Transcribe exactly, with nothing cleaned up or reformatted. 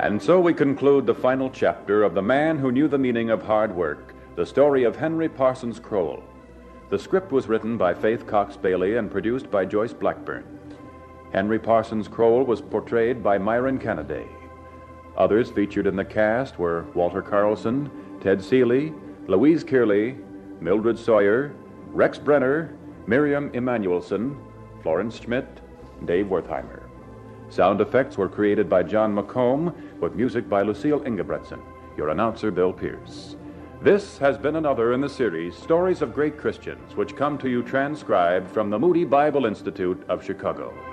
And so we conclude the final chapter of The Man Who Knew the Meaning of Hard Work, the story of Henry Parsons Kroll. The script was written by Faith Cox Bailey and produced by Joyce Blackburn. Henry Parsons Kroll was portrayed by Myron Kennedy. Others featured in the cast were Walter Carlson, Ted Seeley, Louise Kearley, Mildred Sawyer, Rex Brenner, Miriam Emanuelson, Florence Schmidt, Dave Wertheimer. Sound effects were created by John McComb, with music by Lucille Ingebretson. Your announcer, Bill Pierce. This has been another in the series, Stories of Great Christians, which come to you transcribed from the Moody Bible Institute of Chicago.